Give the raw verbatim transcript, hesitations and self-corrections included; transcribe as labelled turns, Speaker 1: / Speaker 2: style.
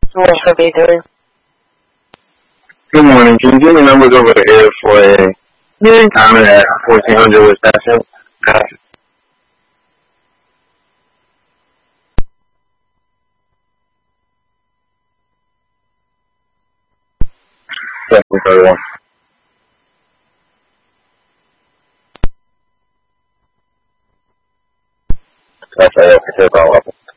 Speaker 1: What's for B three?
Speaker 2: Good morning. Can you give me numbers over the air for a new encounter at fourteen hundred with Passion? Seven thirty-one. That's right. Okay, take all of them.